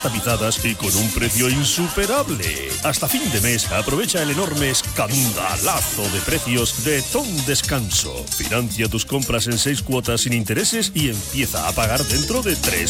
tapizadas y con un precio insuperable. Hasta fin de mes aprovecha el enorme escandalazo de precios de Ton Descanso. Financia tus compras en 6 cuotas sin intereses y empieza a pagar dentro de 3